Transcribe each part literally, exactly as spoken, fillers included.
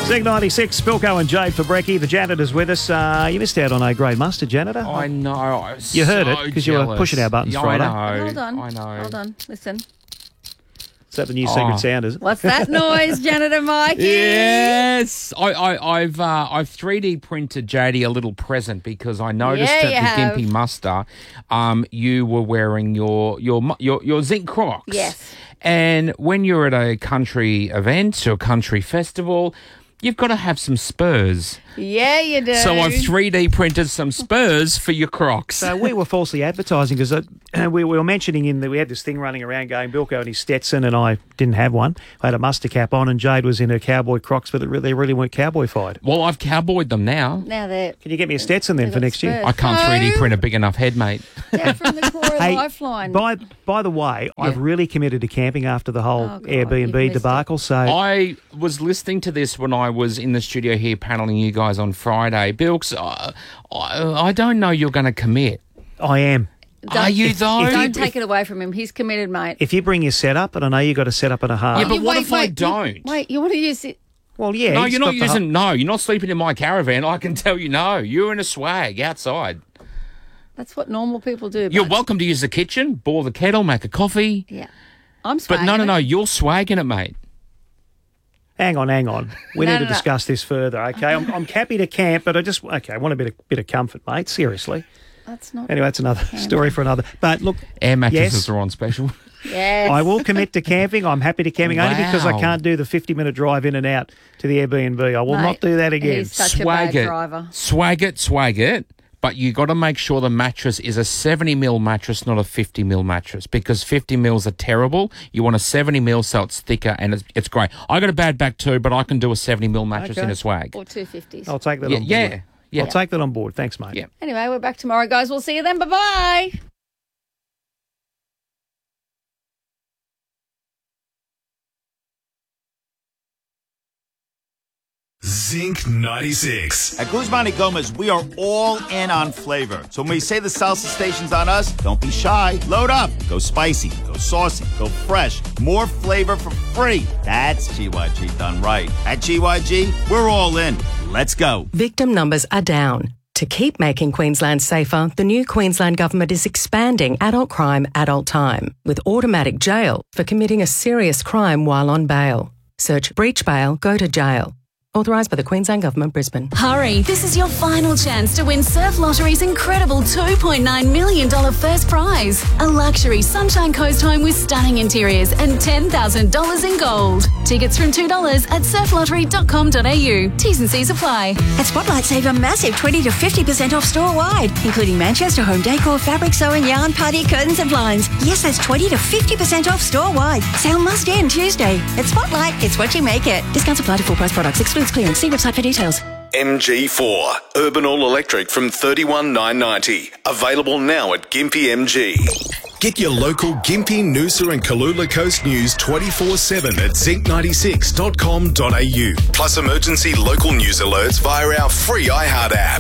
Zig ninety-six, Bilko and Jade for brekkie. The janitor's with us. Uh, you missed out on a grey mustard, janitor. I know. I was You heard so it because you were pushing our buttons yeah, Friday. I know. Hold on. I know. Hold on. Listen. Is that the new secret Oh. sound, is it? What's that noise, Janitor Mikey? Yes, I, I, I've uh, I've three D printed J D a little present because I noticed Yeah, you at the have. Gympie Muster, um, you were wearing your your mu- your your zinc Crocs. Yes. And when you're at a country event or a country festival, you've got to have some spurs. Yeah, you do. So I've three D printed some spurs for your Crocs. So we were falsely advertising because uh, we, we were mentioning in that we had this thing running around going Bilko and his Stetson, and I didn't have one. I had a muster cap on, and Jade was in her cowboy Crocs, but it really, they really weren't cowboy-fied. Well, I've cowboyed them now. Now they're Can you get me a Stetson then They've for got next year? spurs. I can't No. three D print a big enough head, mate. down from the Cora Hey, Lifeline. by by the way, I've Yeah. really committed to camping after the whole Oh, God, you've Airbnb missed debacle. So I was listening to this when I was in the studio here paneling you guys on Friday. Bilks, uh, I, I don't know you're going to commit. I am. Don't- Are you though? if you- Don't take it away from him. He's committed, mate. If you bring your setup, and I know you got a setup and a half. Yeah, but You- what wait, if I wait, you- don't? Wait, you want to use it? well, yeah. no, he's you're not got the using. hu- No, you're not sleeping in my caravan. I can tell you, no. You're in a swag outside. That's what normal people do. You're but- welcome to use the kitchen, boil the kettle, make a coffee. Yeah. I'm But no, no, swagging no. it. You're swagging it, mate. Hang on, hang on. We No, need no, to no. discuss this further, okay? I'm, I'm happy to camp, but I just, okay, I want a bit of, bit of comfort, mate, seriously. That's not. Anyway, that's another story for another. But look, Air mattresses yes, are on special. Yes. I will commit to camping. I'm happy to camping only because I Wow. can't do the fifty-minute drive in and out to the Airbnb. I will Mate, not do that again. He's such swag a bad it. driver. Swag it, swag it. But you got to make sure the mattress is a seventy mil mattress, not a fifty mil mattress, because fifty mils are terrible. You want a seventy mil so it's thicker and it's, it's great. I got a bad back too, but I can do a seventy mil mattress Okay. in a swag. Or two fifties. I'll take that Yeah, on board. yeah, yeah. I'll take that on board. Thanks, mate. Yeah. Anyway, we're back tomorrow, guys. We'll see you then. Bye bye. Zinc ninety-six. At Guzman y Gomez, we are all in on flavor. So when we say the salsa station's on us, don't be shy. Load up. Go spicy. Go saucy. Go fresh. More flavor for free. That's G Y G done right. At G Y G, we're all in. Let's go. Victim numbers are down. To keep making Queensland safer, the new Queensland Government is expanding adult crime, adult time, with automatic jail for committing a serious crime while on bail. Search breach bail, go to jail. Authorised by the Queensland Government, Brisbane. Hurry, this is your final chance to win Surf Lottery's incredible two point nine million dollars first prize. A luxury Sunshine Coast home with stunning interiors and ten thousand dollars in gold. Tickets from two dollars at surf lottery dot com dot a u. T's and C's apply. At Spotlight, save a massive twenty to fifty percent off store-wide, including Manchester home decor, fabric sewing, yarn, party, curtains and blinds. Yes, that's twenty to fifty percent off store-wide. Sale must end Tuesday. At Spotlight, it's what you make it. Discounts apply to full-price products. Excludes clearance. See website for details. M G four. Urban All Electric from thirty-one nine ninety. Available now at Gympie M G. Get your local Gympie, Noosa and Kalula Coast news twenty-four seven at zinc ninety-six dot com dot a u. Plus emergency local news alerts via our free iHeart app.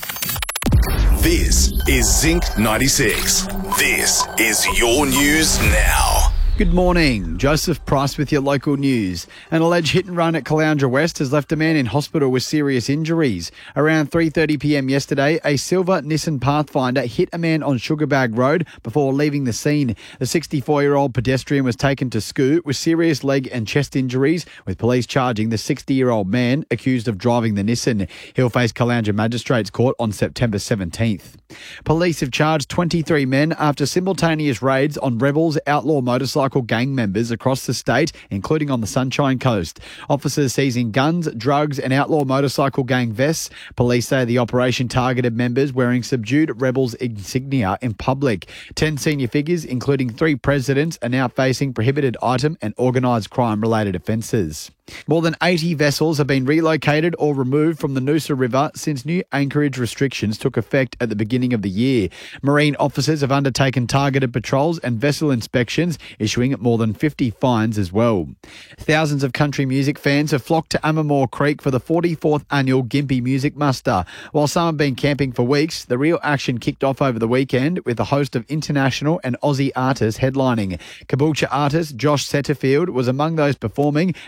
This is Zinc ninety-six. This is your news now. Good morning. Joseph Price with your local news. An alleged hit and run at Caloundra West has left a man in hospital with serious injuries. Around three thirty p m yesterday, a silver Nissan Pathfinder hit a man on Sugarbag Road before leaving the scene. The sixty-four-year-old pedestrian was taken to Scoot with serious leg and chest injuries, with police charging the sixty-year-old man accused of driving the Nissan. He'll face Caloundra Magistrates Court on September seventeenth. Police have charged twenty-three men after simultaneous raids on rebels, outlaw motorcycle gang members across the state, including on the Sunshine Coast. Officers seizing guns, drugs and outlaw motorcycle gang vests. Police say the operation targeted members wearing subdued rebels insignia in public. Ten senior figures, including three presidents, are now facing prohibited item and organised crime-related offences. More than eighty vessels have been relocated or removed from the Noosa River since new anchorage restrictions took effect at the beginning of the year. Marine officers have undertaken targeted patrols and vessel inspections, issuing more than fifty fines as well. Thousands of country music fans have flocked to Amamore Creek for the forty-fourth annual Gympie Music Muster. While some have been camping for weeks, the real action kicked off over the weekend with a host of international and Aussie artists headlining. Caboolture artist Josh Setterfield was among those performing and says he'd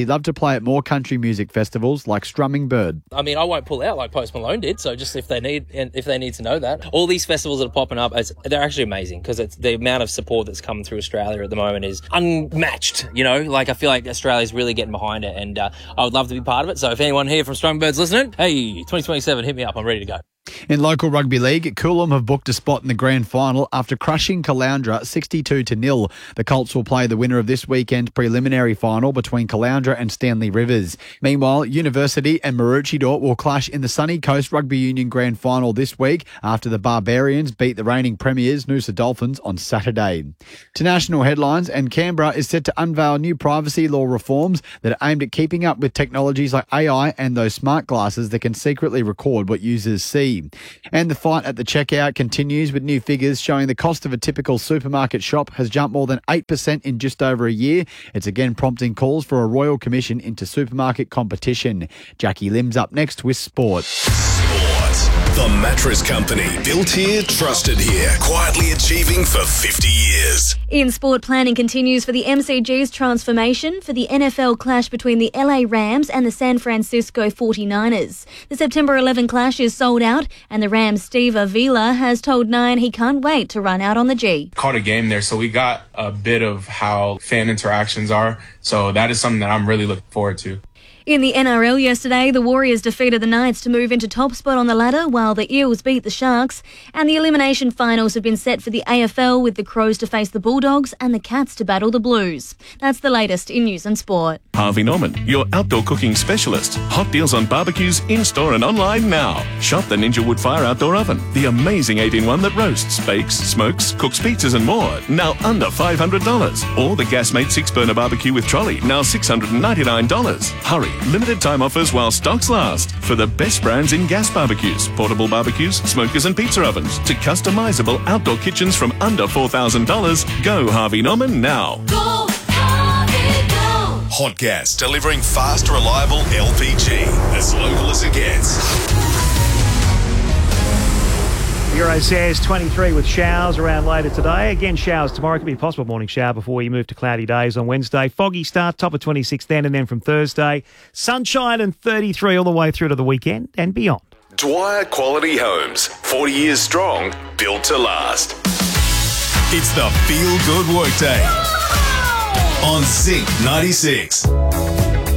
he'd love to play at more country music festivals like Strumming Bird. I mean, I won't pull out like Post Malone did, so just if they need and if they need to know that. All these festivals that are popping up, it's, they're actually amazing because it's the amount of support that's coming through Australia at the moment is unmatched, you know? Like, I feel like Australia's really getting behind it, and uh, I would love to be part of it. So if anyone here from Strumming Bird's listening, hey, twenty twenty-seven, hit me up. I'm ready to go. In local rugby league, Coolum have booked a spot in the grand final after crushing Caloundra sixty-two to nil. The Colts will play the winner of this weekend's preliminary final between Caloundra and Stanley Rivers. Meanwhile, University and Maroochydore will clash in the Sunny Coast Rugby Union grand final this week after the Barbarians beat the reigning premiers Noosa Dolphins on Saturday. To national headlines, and Canberra is set to unveil new privacy law reforms that are aimed at keeping up with technologies like A I and those smart glasses that can secretly record what users see. And the fight at the checkout continues with new figures showing the cost of a typical supermarket shop has jumped more than eight percent in just over a year. It's again prompting calls for a royal commission into supermarket competition. Jackie Lim's up next with sport. The Mattress Company. Built here, trusted here. Quietly achieving for fifty years. In sport, planning continues for the M C G's transformation for the N F L clash between the L A Rams and the San Francisco forty-niners. The September eleventh clash is sold out, and the Rams' Steve Avila has told Nine he can't wait to run out on the G. Caught a game there, so we got a bit of how fan interactions are. So that is something that I'm really looking forward to. In the N R L yesterday, the Warriors defeated the Knights to move into top spot on the ladder, while the Eels beat the Sharks. And the elimination finals have been set for the A F L, with the Crows to face the Bulldogs and the Cats to battle the Blues. That's the latest in news and sport. Harvey Norman, your outdoor cooking specialist. Hot deals on barbecues in-store and online now. Shop the Ninja Wood Fire Outdoor Oven, the amazing eight in one that roasts, bakes, smokes, cooks pizzas and more, now under five hundred dollars. Or the Gasmate six-burner barbecue with trolley, now six hundred ninety-nine dollars. Hurry, limited time offers while stocks last. For the best brands in gas barbecues, portable barbecues, smokers and pizza ovens, to customizable outdoor kitchens from under four thousand dollars, go Harvey Norman now. Go, Harvey, go! Hot gas, delivering fast, reliable L P G. As local as it gets. Euro says twenty-three with showers around later today. Again, showers tomorrow. Could be a possible morning shower before we move to cloudy days on Wednesday. Foggy start, top of twenty-six then, and then from Thursday, sunshine and thirty-three all the way through to the weekend and beyond. Dwyer Quality Homes, forty years strong, built to last. It's the Feel Good Workday on Zinc ninety-six.